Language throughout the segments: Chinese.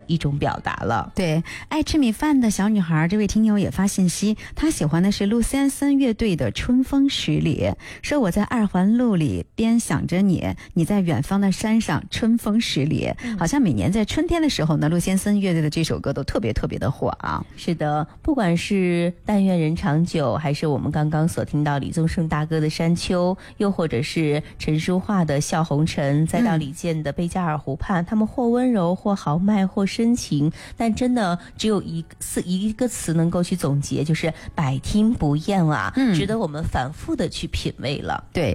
一种表达了。 对，爱吃米饭的小女孩这位听友也发信息，她喜欢的是陆先森乐队的《春风十里》，说我在二环路里边想着你，你在远方的山上，春风十里。好像每年在春天的时候呢，陆先森乐队的这首歌都特别特别的火啊。 是的，不管是但愿人长久，还是我们刚刚所听到李宗盛大哥的山丘，又或者是陈淑桦的笑红尘，再到李健的贝加尔湖畔，他们或温柔或豪迈或深情，但真的只有一个词能够去总结，就是百听不厌啊，值得我们反复的去品味了。 对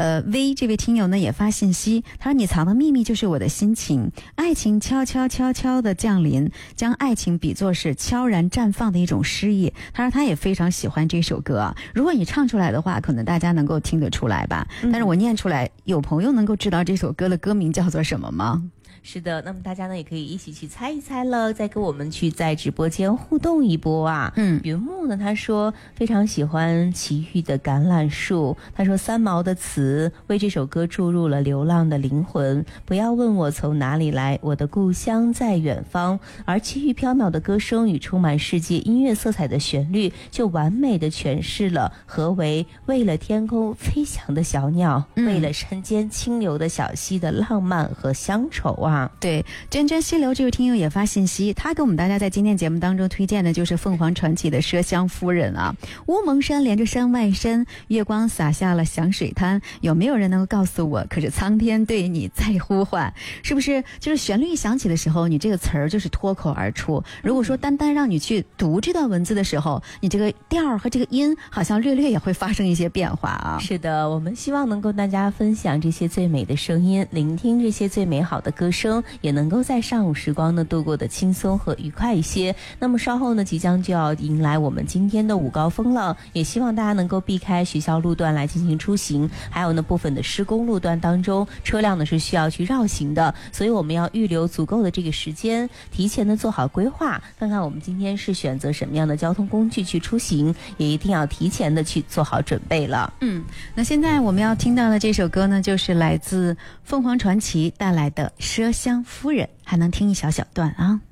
，V 这位听友呢也发信息，他说你藏的秘密就是我的心情，爱情悄悄悄悄的降临，将爱情比作是悄然绽放的一种诗意。他说他也非常喜欢这首歌啊，如果你唱出来的话，可能大家能够听得出来吧，但是我念出来，有朋友能够知道这首歌的歌名叫做什么吗？ 是的，那么大家呢也可以一起去猜一猜了，再跟我们去在直播间互动一波啊。云木呢他说非常喜欢齐豫的橄榄树，他说三毛的词为这首歌注入了流浪的灵魂，不要问我从哪里来，我的故乡在远方。而齐豫飘渺的歌声与充满世界音乐色彩的旋律，就完美的诠释了何为为了天空飞翔的小鸟，为了山间清流的小溪的浪漫和乡愁啊。 对，真真溪流这位听友也发信息，他给我们大家在今天节目当中推荐的就是凤凰传奇的麝香夫人啊。乌蒙山连着山外山，月光洒下了响水滩，有没有人能够告诉我，可是苍天对你在呼唤？是不是就是旋律一响起的时候，你这个词儿就是脱口而出，如果说单单让你去读这段文字的时候，你这个调和这个音好像略略也会发生一些变化啊。 是的，我们希望能够大家分享这些最美的声音，聆听这些最美好的歌声，也能够在上午时光呢度过的轻松和愉快一些。那么稍后呢即将就要迎来我们今天的午高峰了，也希望大家能够避开学校路段来进行出行，还有呢部分的施工路段当中车辆呢是需要去绕行的，所以我们要预留足够的这个时间，提前的做好规划，看看我们今天是选择什么样的交通工具去出行，也一定要提前的去做好准备了。 那现在我们要听到的这首歌呢，就是来自凤凰传奇带来的麝香夫人，还能听一小小段啊。